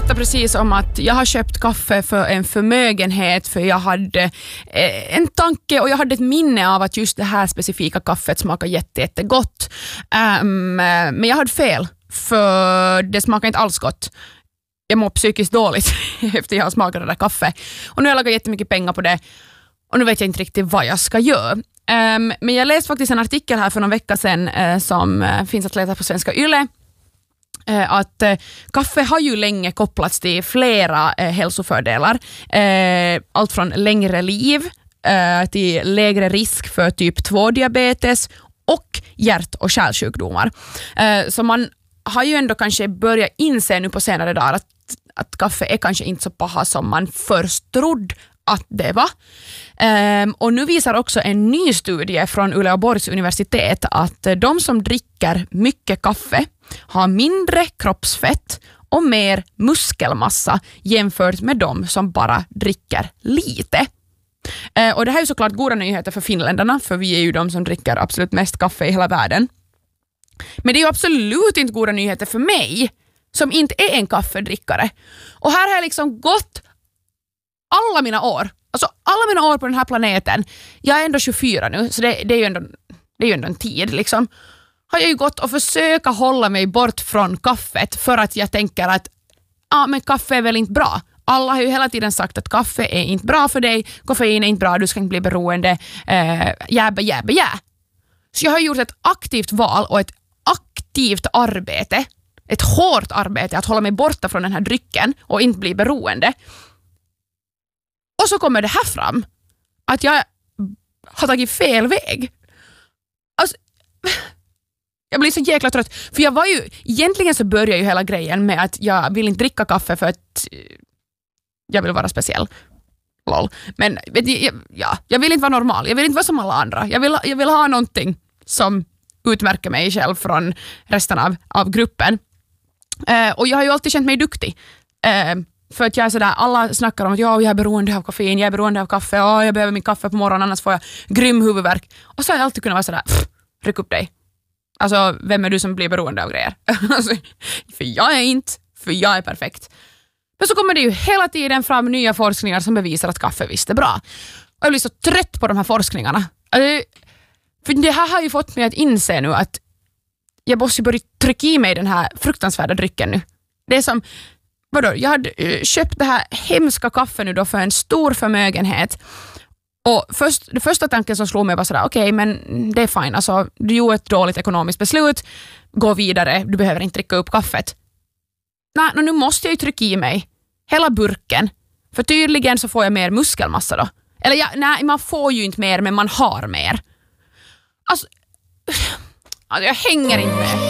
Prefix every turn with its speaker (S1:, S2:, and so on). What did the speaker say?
S1: berättade precis om att jag har köpt kaffe för en förmögenhet, för jag hade en tanke och jag hade ett minne av att just det här specifika kaffet smakar jättegott. Men jag hade fel, för det smakar inte alls gott. Jag mår psykiskt dåligt efter jag har smakat det där kaffe. Och nu har jag lagat jättemycket pengar på det och nu vet jag inte riktigt vad jag ska göra. Men jag läste faktiskt en artikel här för någon vecka sedan som finns att läsa på Svenska Yle. Att kaffe har ju länge kopplats till flera hälsofördelar. Allt från längre liv till lägre risk för typ 2-diabetes och hjärt- och kärlsjukdomar. Så man har ju ändå kanske börjat inse nu på senare dagar att kaffe är kanske inte så paha som man först trodde att det var. Och nu visar också en ny studie från Uleåborgs universitet att de som dricker mycket kaffe har mindre kroppsfett och mer muskelmassa jämfört med de som bara dricker lite. Och det här är såklart goda nyheter för finländarna, för vi är ju de som dricker absolut mest kaffe i hela världen. Men det är ju absolut inte goda nyheter för mig som inte är en kaffedrickare. Och här har jag liksom gått alla mina år på den här planeten. Jag är ändå 24 nu, så det är ju ändå en tid liksom. Har jag ju gått och försöka hålla mig bort från kaffet för att jag tänker att men kaffe är väl inte bra. Alla har ju hela tiden sagt att kaffe är inte bra för dig, koffein är inte bra, du ska inte bli beroende, Så jag har gjort ett aktivt val och ett aktivt arbete, ett hårt arbete att hålla mig borta från den här drycken och inte bli beroende. Och så kommer det här fram att jag har tagit fel väg. Alltså, jag blir så jäkla trött. För jag var ju, egentligen så började ju hela grejen med att jag vill inte dricka kaffe för att jag vill vara speciell. Lol. Men jag vill inte vara normal. Jag vill inte vara som alla andra. Jag vill ha någonting som utmärker mig själv från resten av gruppen. Och jag har ju alltid känt mig duktig. För att jag är sådär, alla snackar om att jag är beroende av koffein, jag är beroende av kaffe, jag behöver min kaffe på morgonen, annars får jag grym huvudvärk. Och så har jag alltid kunnat vara sådär, ryck upp dig. Alltså, vem är du som blir beroende av grejer? Alltså, för jag är perfekt. Men så kommer det ju hela tiden fram nya forskningar som bevisar att kaffe visst är bra. Och jag blir så trött på de här forskningarna. För det här har ju fått mig att inse nu att jag måste börja trycka i mig den här fruktansvärda drycken nu. Det är som, jag hade köpt det här hemska kaffe nu då för en stor förmögenhet. Och det första tanken som slog mig var sådär, okej, men det är fine. Alltså, du gjorde ett dåligt ekonomiskt beslut, gå vidare, du behöver inte dricka upp kaffet. Nej, nu måste jag ju trycka i mig hela burken. För tydligen så får jag mer muskelmassa då. Eller nej, man får ju inte mer, men man har mer. Alltså jag hänger inte med.